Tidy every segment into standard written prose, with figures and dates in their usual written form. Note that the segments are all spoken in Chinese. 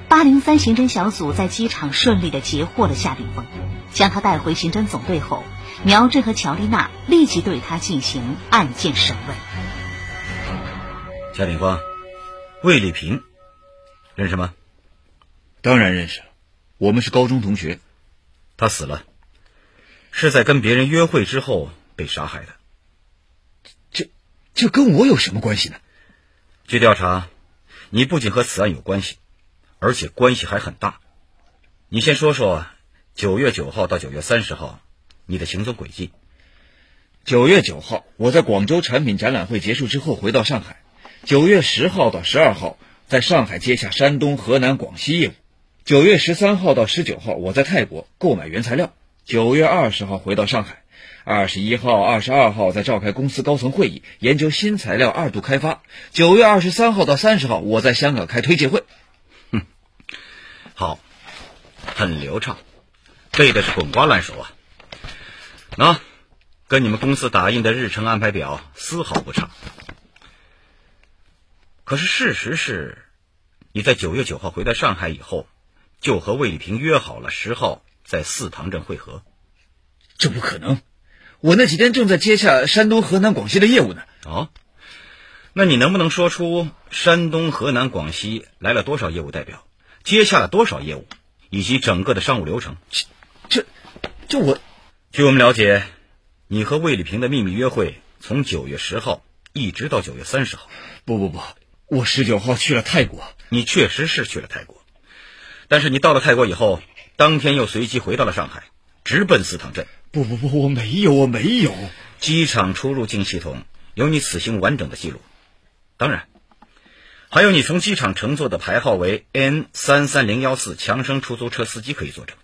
803刑侦小组在机场顺利地截获了夏炳峰，将他带回刑侦总队后，苗振和乔丽娜立即对他进行案件审问。 夏炳峰，魏丽萍认识吗？ 当然认识了，我们是高中同学。 他死了，是在跟别人约会之后被杀害的。 这跟我有什么关系呢？ 据调查，你不仅和此案有关系，而且关系还很大。你先说说9月9号到9月30号你的行踪轨迹。 9月9号，我在广州产品展览会结束之后回到上海。9月10号到12号，在上海接下山东、河南、广西业务。9月13号到19号，我在泰国购买原材料。9月20号回到上海。21号、22号在召开公司高层会议，研究新材料2度开发。9月23号到30号，我在香港开推介会。 好，很流畅，背的是滚瓜烂熟啊。跟你们公司打印的日程安排表丝毫不差。可是事实是，你在9月9号回到上海以后，就和魏丽萍约好了10号在四塘镇会合。 这不可能，我那几天正在接下山东、河南、广西的业务呢。 那你能不能说出山东、河南、广西来了多少业务代表，接下了多少业务，以及整个的商务流程？据我们了解，你和魏丽萍的秘密约会从9月10号一直到9月30号。 不，我19号去了泰国。 你确实是去了泰国，但是你到了泰国以后，当天又随即回到了上海，直奔四塘镇。 不，我没有。 机场出入境系统有你此行完整的记录，当然还有你从机场乘坐的牌号为 N33014强生出租车司机可以作证。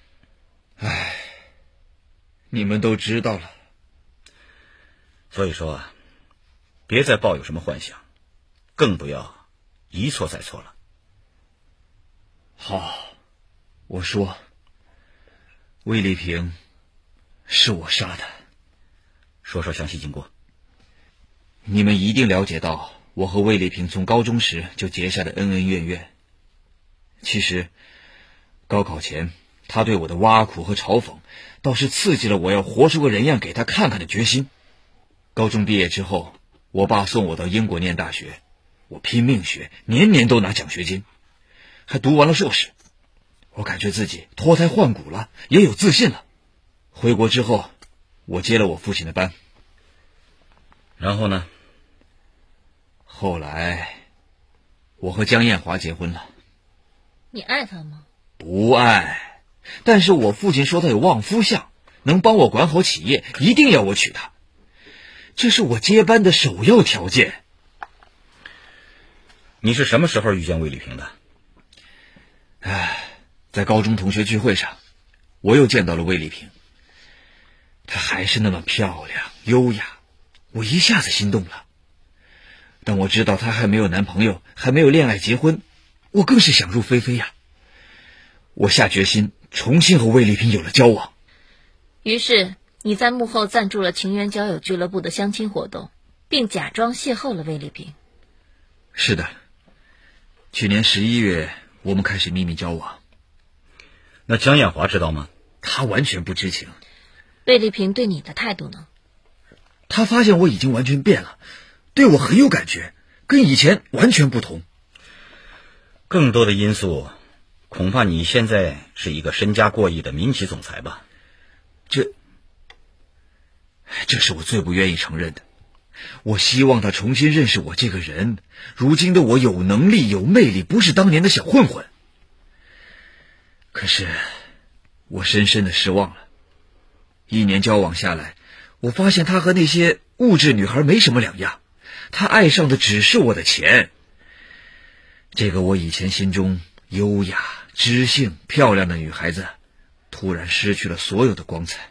你们都知道了。 所以说别再抱有什么幻想，更不要一错再错了。 好，我说，魏丽萍是我杀的。 说说详细经过。 你们一定了解到我和魏丽萍从高中时就结下的恩恩怨怨。其实高考前她对我的挖苦和嘲讽倒是刺激了我要活出个人样给她看看的决心。高中毕业之后，我爸送我到英国念大学，我拼命学，年年都拿奖学金，还读完了硕士。我感觉自己脱胎换骨了，也有自信了。回国之后，我接了我父亲的班。 然后呢？ 后来我和江艳华结婚了。 你爱他吗？ 不爱，但是我父亲说他有望夫相，能帮我管好企业，一定要我娶她，这是我接班的首要条件。 你是什么时候遇见魏丽萍的？ 在高中同学聚会上，我又见到了魏丽萍。她还是那么漂亮优雅，我一下子心动了。当我知道她还没有男朋友，还没有恋爱结婚，我更是想入非非呀。我下决心重新和魏丽萍有了交往。 于是你在幕后赞助了情缘交友俱乐部的相亲活动，并假装邂逅了魏丽萍。 是的，去年11月我们开始秘密交往。 那江艳华知道吗？ 她完全不知情。 魏丽萍对你的态度呢？ 她发现我已经完全变了，对我很有感觉，跟以前完全不同。 更多的因素，恐怕你现在是一个身家过亿的民企总裁吧？ 这是我最不愿意承认的。我希望她重新认识我这个人，如今的我有能力有魅力，不是当年的小混混。可是我深深的失望了。1年交往下来，我发现她和那些物质女孩没什么两样，她爱上的只是我的钱。这个我以前心中优雅、知性、漂亮的女孩子，突然失去了所有的光彩。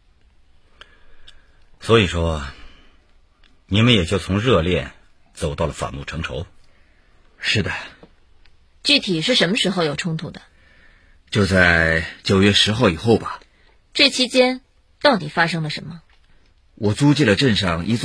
所以说，你们也就从热恋走到了反目成仇。 是的。 具体是什么时候有冲突的？ 就在9月10号以后吧。 这期间到底发生了什么？ 我租借了镇上一座